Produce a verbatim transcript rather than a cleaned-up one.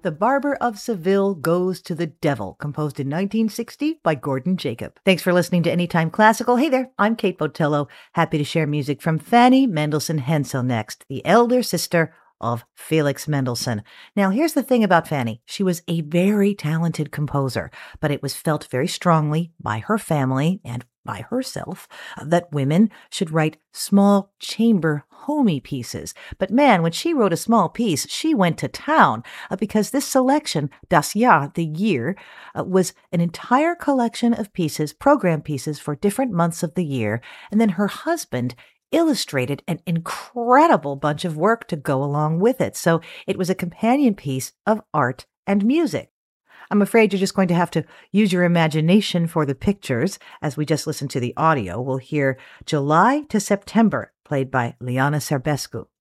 The Barber of Seville Goes to the Devil, composed in nineteen sixty by Gordon Jacob. Thanks for listening to Anytime Classical. Hey there, I'm Kate Botello, happy to share music from Fanny Mendelssohn Hensel next, the elder sister of Felix Mendelssohn. Now, here's the thing about Fanny. She was a very talented composer, but it was felt very strongly by her family and by herself that women should write small chamber homey pieces. But man, when she wrote a small piece, she went to town uh, because this selection, Das Jahr, the year, uh, was an entire collection of pieces, program pieces for different months of the year. And then her husband illustrated an incredible bunch of work to go along with it. So it was a companion piece of art and music. I'm afraid you're just going to have to use your imagination for the pictures. As we just listened to the audio, we'll hear July to September, played by Liana Serbescu.